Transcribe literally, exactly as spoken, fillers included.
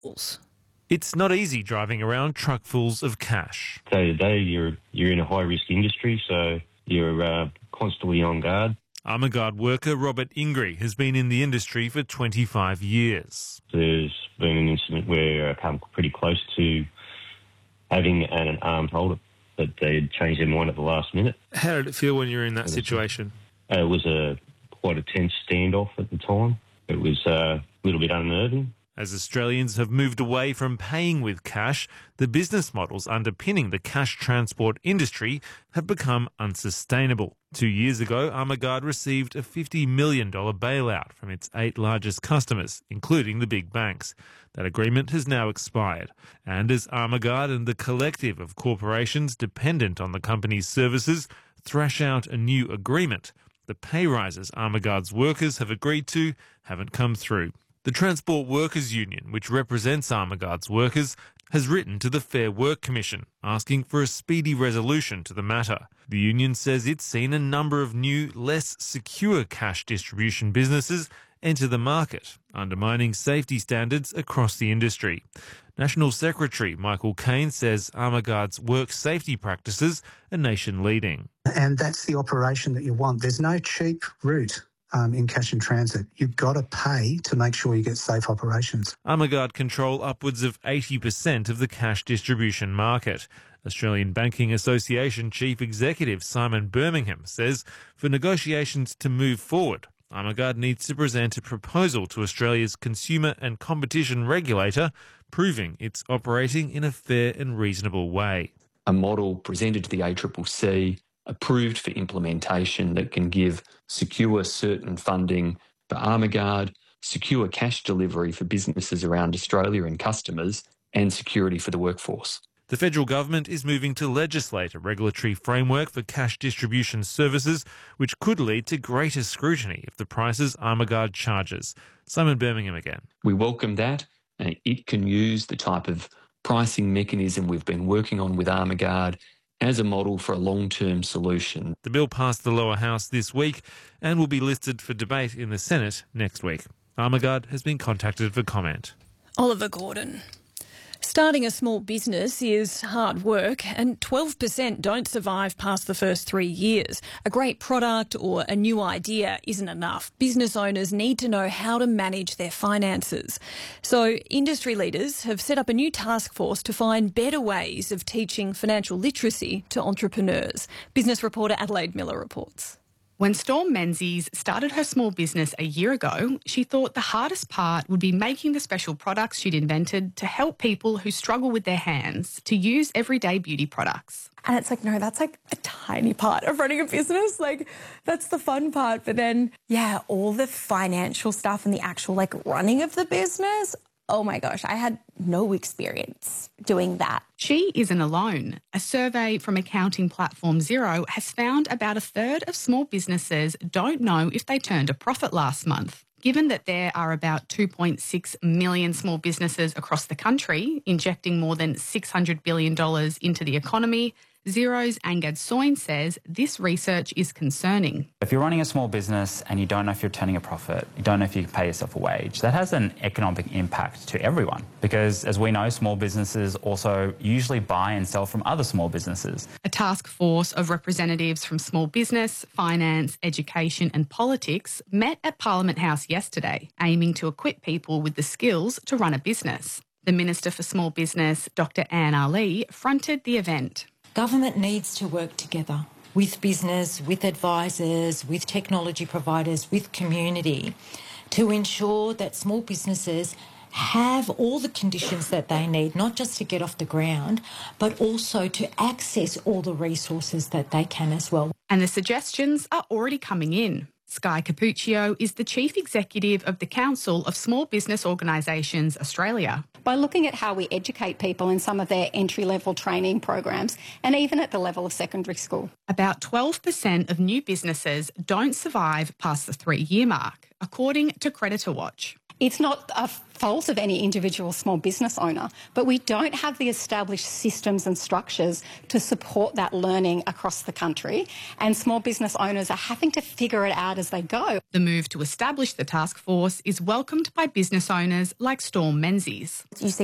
It's not easy driving around truckfuls of cash. Day to day, you're you're in a high risk industry, so you're uh, constantly on guard. Armaguard worker Robert Ingrie has been in the industry for twenty-five years. There's been an incident where I come pretty close to having an, an armed holder, but they changed their mind at the last minute. How did it feel when you were in that situation? Uh, it was a quite a tense standoff at the time. It was uh, a little bit unnerving. As Australians have moved away from paying with cash, the business models underpinning the cash transport industry have become unsustainable. Two years ago, Armaguard received a fifty million dollars bailout from its eight largest customers, including the big banks. That agreement has now expired. And as Armaguard and the collective of corporations dependent on the company's services thrash out a new agreement, the pay rises Armaguard's workers have agreed to haven't come through. The Transport Workers Union, which represents Armaguard's workers, has written to the Fair Work Commission asking for a speedy resolution to the matter. The union says it's seen a number of new, less secure cash distribution businesses enter the market, undermining safety standards across the industry. National Secretary Michael Caine says Armaguard's work safety practices are nation-leading. And that's the operation that you want. There's no cheap route Um, in cash and transit. You've got to pay to make sure you get safe operations. Armaguard control upwards of eighty percent of the cash distribution market. Australian Banking Association Chief Executive Simon Birmingham says for negotiations to move forward, Armaguard needs to present a proposal to Australia's consumer and competition regulator proving it's operating in a fair and reasonable way. A model presented to the A C C C, approved for implementation, that can give secure, certain funding for Armaguard, secure cash delivery for businesses around Australia and customers, and security for the workforce. The federal government is moving to legislate a regulatory framework for cash distribution services, which could lead to greater scrutiny of the prices Armaguard charges. Simon Birmingham again. We welcome that, and it can use the type of pricing mechanism we've been working on with Armaguard as a model for a long-term solution. The bill passed the lower house this week and will be listed for debate in the Senate next week. Armaguard has been contacted for comment. Oliver Gordon. Starting a small business is hard work, and twelve percent don't survive past the first three years. A great product or a new idea isn't enough. Business owners need to know how to manage their finances. So industry leaders have set up a new task force to find better ways of teaching financial literacy to entrepreneurs. Business reporter Adelaide Miller reports. When Storm Menzies started her small business a year ago, she thought the hardest part would be making the special products she'd invented to help people who struggle with their hands to use everyday beauty products. And it's like, no, that's like a tiny part of running a business. Like, that's the fun part. But then, yeah, all the financial stuff and the actual, like, running of the business, oh my gosh, I had no experience doing that. She isn't alone. A survey from accounting platform Xero has found about a third of small businesses don't know if they turned a profit last month. Given that there are about two point six million small businesses across the country, injecting more than six hundred billion dollars into the economy, Xero's Angad Soin says this research is concerning. If you're running a small business and you don't know if you're turning a profit, you don't know if you can pay yourself a wage, that has an economic impact to everyone because, as we know, small businesses also usually buy and sell from other small businesses. A task force of representatives from small business, finance, education and politics met at Parliament House yesterday, aiming to equip people with the skills to run a business. The Minister for Small Business, Doctor Anne Ali, fronted the event. Government needs to work together with business, with advisors, with technology providers, with community to ensure that small businesses have all the conditions that they need, not just to get off the ground, but also to access all the resources that they can as well. And the suggestions are already coming in. Sky Capuccio is the Chief Executive of the Council of Small Business Organisations Australia. By looking at how we educate people in some of their entry-level training programs and even at the level of secondary school. About twelve percent of new businesses don't survive past the three-year mark, according to Creditor Watch. It's not a fault of any individual small business owner, but we don't have the established systems and structures to support that learning across the country, and small business owners are having to figure it out as they go. The move to establish the task force is welcomed by business owners like Storm Menzies. You see